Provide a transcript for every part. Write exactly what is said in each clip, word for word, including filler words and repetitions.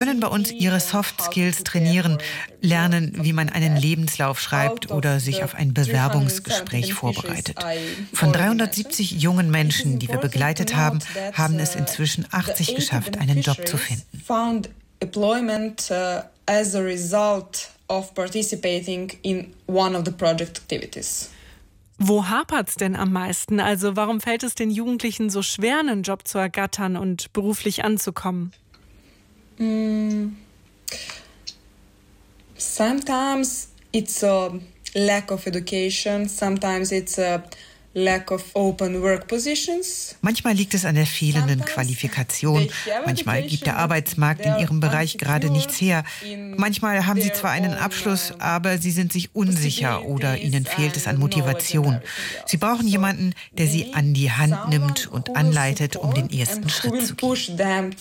können bei uns ihre Soft Skills trainieren, lernen, wie man einen Lebenslauf schreibt oder sich auf ein Bewerbungsgespräch vorbereitet. Von dreihundertsiebzig jungen Menschen, die wir begleitet haben, haben es inzwischen achtzig geschafft, einen Job zu finden. As a result of participating in one of the project activities. Wo hapert's denn am meisten? Also warum fällt es den Jugendlichen so schwer, einen Job zu ergattern und beruflich anzukommen? Mm. Sometimes it's a lack of education, sometimes it's a lack of open work positions. Manchmal liegt es an der fehlenden Qualifikation. Manchmal gibt der Arbeitsmarkt in ihrem Bereich gerade nichts her. Manchmal haben sie zwar einen Abschluss, aber sie sind sich unsicher oder ihnen fehlt es an Motivation. Sie brauchen jemanden, der sie an die Hand nimmt und anleitet, um den ersten Schritt zu gehen.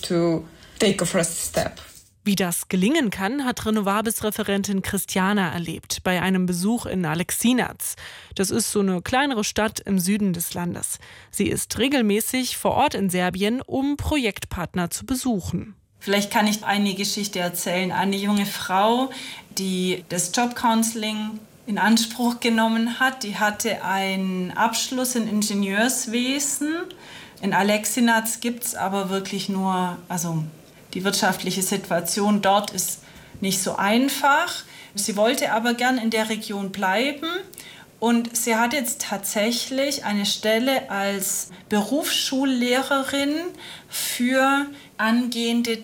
Wie das gelingen kann, hat Renovabis-Referentin Christiana erlebt bei einem Besuch in Aleksinac. Das ist so eine kleinere Stadt im Süden des Landes. Sie ist regelmäßig vor Ort in Serbien, um Projektpartner zu besuchen. Vielleicht kann ich eine Geschichte erzählen. Eine junge Frau, die das Jobcounseling in Anspruch genommen hat, die hatte einen Abschluss in Ingenieurswesen. In Aleksinac gibt es aber wirklich nur, also die wirtschaftliche Situation dort ist nicht so einfach. Sie wollte aber gern in der Region bleiben und sie hat jetzt tatsächlich eine Stelle als Berufsschullehrerin für angehende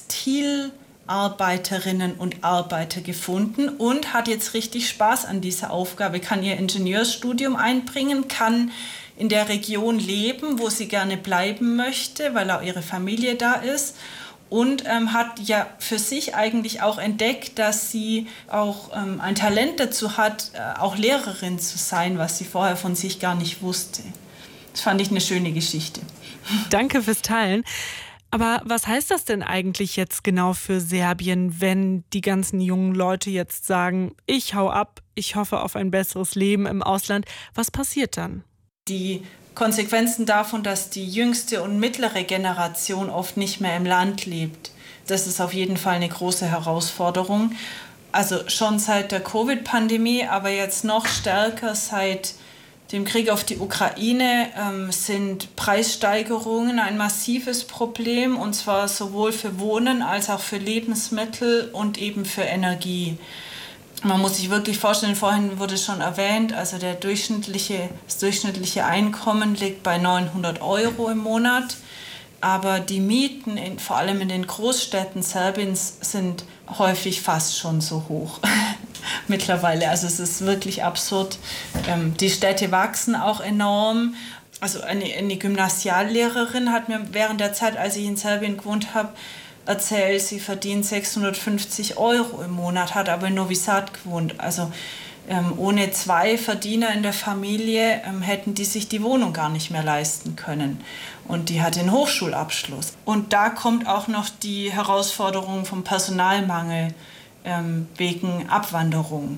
Textilarbeiterinnen und Arbeiter gefunden und hat jetzt richtig Spaß an dieser Aufgabe, kann ihr Ingenieursstudium einbringen, kann in der Region leben, wo sie gerne bleiben möchte, weil auch ihre Familie da ist. Und ähm, hat ja für sich eigentlich auch entdeckt, dass sie auch ähm, ein Talent dazu hat, äh, auch Lehrerin zu sein, was sie vorher von sich gar nicht wusste. Das fand ich eine schöne Geschichte. Danke fürs Teilen. Aber was heißt das denn eigentlich jetzt genau für Serbien, wenn die ganzen jungen Leute jetzt sagen, ich hau ab, ich hoffe auf ein besseres Leben im Ausland? Was passiert dann? Die Konsequenzen davon, dass die jüngste und mittlere Generation oft nicht mehr im Land lebt. Das ist auf jeden Fall eine große Herausforderung. Also schon seit der Covid-Pandemie, aber jetzt noch stärker seit dem Krieg auf die Ukraine ähm, sind Preissteigerungen ein massives Problem, und zwar sowohl für Wohnen als auch für Lebensmittel und eben für Energie. Man muss sich wirklich vorstellen, vorhin wurde schon erwähnt, also der durchschnittliche, das durchschnittliche Einkommen liegt bei neunhundert Euro im Monat. Aber die Mieten, in, vor allem in den Großstädten Serbiens, sind häufig fast schon so hoch mittlerweile. Also es ist wirklich absurd. Ähm, die Städte wachsen auch enorm. Also eine, eine Gymnasiallehrerin hat mir während der Zeit, als ich in Serbien gewohnt habe, erzählt, sie verdient sechshundertfünfzig Euro im Monat, hat aber in Novi Sad gewohnt. Also ähm, ohne zwei Verdiener in der Familie ähm, hätten die sich die Wohnung gar nicht mehr leisten können. Und die hat den Hochschulabschluss. Und da kommt auch noch die Herausforderung vom Personalmangel ähm, wegen Abwanderung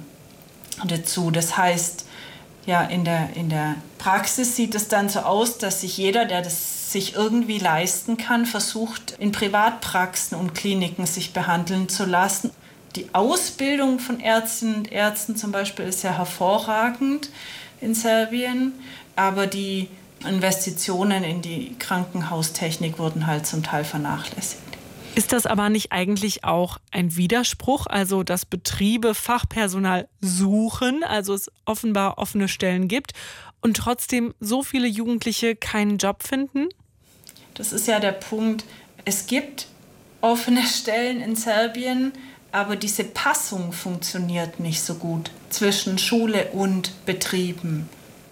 dazu. Das heißt, ja, in der, in der Praxis sieht es dann so aus, dass sich jeder, der das sich irgendwie leisten kann, versucht, in Privatpraxen und Kliniken sich behandeln zu lassen. Die Ausbildung von Ärztinnen und Ärzten zum Beispiel ist ja hervorragend in Serbien, aber die Investitionen in die Krankenhaustechnik wurden halt zum Teil vernachlässigt. Ist das aber nicht eigentlich auch ein Widerspruch, also dass Betriebe Fachpersonal suchen, also es offenbar offene Stellen gibt und trotzdem so viele Jugendliche keinen Job finden? Das ist ja der Punkt. Es gibt offene Stellen in Serbien, aber diese Passung funktioniert nicht so gut zwischen Schule und Betrieben.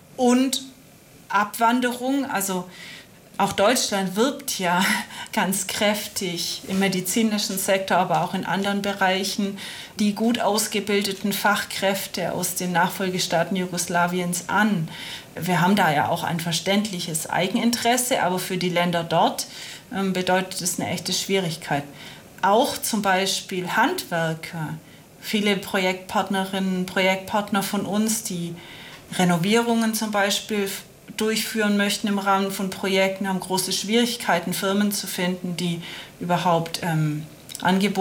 Und Abwanderung, also auch Deutschland wirbt ja ganz kräftig im medizinischen Sektor, aber auch in anderen Bereichen die gut ausgebildeten Fachkräfte aus den Nachfolgestaaten Jugoslawiens an. Wir haben da ja auch ein verständliches Eigeninteresse, aber für die Länder dort ähm, bedeutet es eine echte Schwierigkeit. Auch zum Beispiel Handwerker. Viele Projektpartnerinnen, Projektpartner von uns, die Renovierungen zum Beispiel durchführen möchten im Rahmen von Projekten, haben große Schwierigkeiten, Firmen zu finden, die überhaupt ähm, Angebote